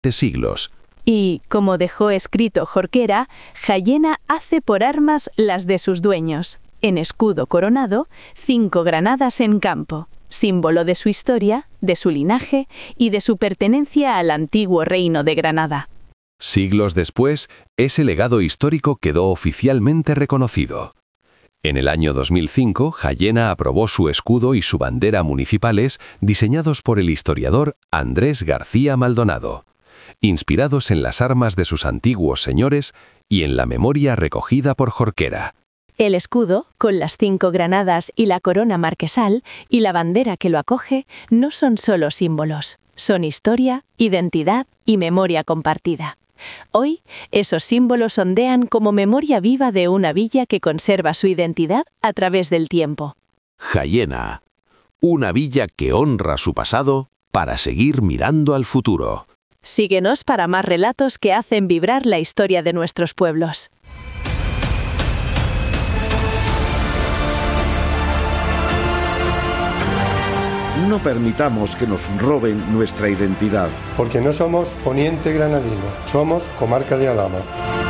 7 siglos. Y, como dejó escrito Jorquera, Jayena hace por armas las de sus dueños. En escudo coronado, 5 granadas en campo, símbolo de su historia, de su linaje y de su pertenencia al antiguo reino de Granada. Siglos después, ese legado histórico quedó oficialmente reconocido. En el año 2005, Jayena aprobó su escudo y su bandera municipales, diseñados por el historiador Andrés García Maldonado, inspirados en las armas de sus antiguos señores y en la memoria recogida por Jorquera. El escudo, con las 5 granadas y la corona marquesal, y la bandera que lo acoge, no son solo símbolos, son historia, identidad y memoria compartida. Hoy, esos símbolos ondean como memoria viva de una villa que conserva su identidad a través del tiempo. Jayena, una villa que honra su pasado para seguir mirando al futuro. Síguenos para más relatos que hacen vibrar la historia de nuestros pueblos. No permitamos que nos roben nuestra identidad. Porque no somos Poniente Granadino, somos Comarca de Alhama.